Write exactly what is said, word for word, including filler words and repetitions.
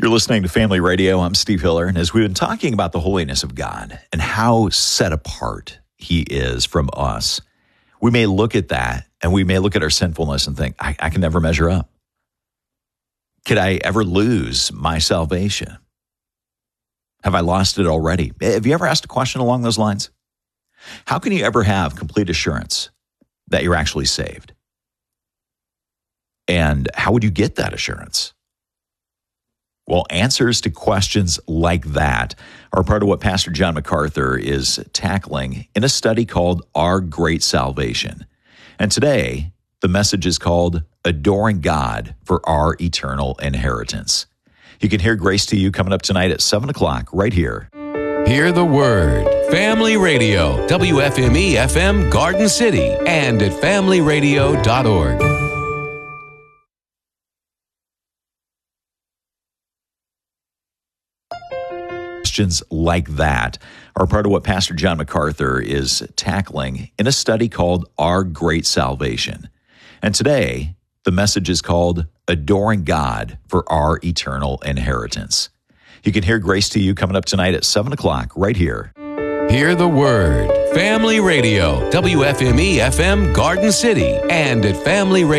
You're listening to Family Radio. I'm Steve Hiller. And as we've been talking about the holiness of God and how set apart he is from us, we may look at that and we may look at our sinfulness and think, I, I can never measure up. Could I ever lose my salvation? Have I lost it already? Have you ever asked a question along those lines? How can you ever have complete assurance that you're actually saved? And how would you get that assurance? Well, answers to questions like that are part of what Pastor John MacArthur is tackling in a study called Our Great Salvation. And today, the message is called Adoring God for Our Eternal Inheritance. You can hear Grace to You coming up tonight at seven o'clock right here. Hear the Word. Family Radio, W F M E F M Garden City, and at family radio dot org. Questions like that are part of what Pastor John MacArthur is tackling in a study called Our Great Salvation. And today, the message is called Adoring God for Our Eternal Inheritance. You can hear Grace to You coming up tonight at seven o'clock right here. Hear the Word. Family Radio, W F M E F M Garden City, and at family radio.